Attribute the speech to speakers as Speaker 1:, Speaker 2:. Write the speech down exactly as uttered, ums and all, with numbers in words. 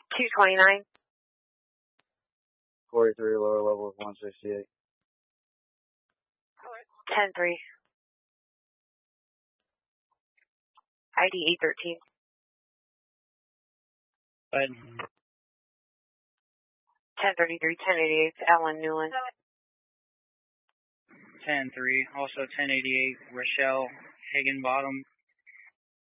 Speaker 1: two twenty-nine.
Speaker 2: forty-three, lower level of one sixty-eight.
Speaker 1: ten three. I D eight thirteen.
Speaker 3: But
Speaker 1: ten thirty-three, ten eighty-eight, Alan Newland.
Speaker 3: ten three, also ten eighty-eight, Rochelle Higginbottom,